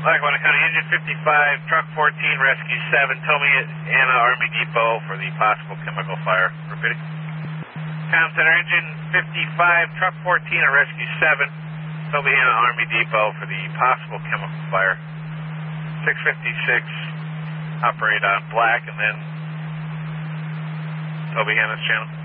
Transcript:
Lackawanna County, Engine 55, Truck 14, Rescue 7. Tell me at Anna Army Depot for the possible chemical fire. Repeating. Comm Center, Engine 55, Truck 14, and Rescue 7. Tell me Anna Army Depot for the possible chemical fire. 656, operate on black, and then Toby Hannah's channel.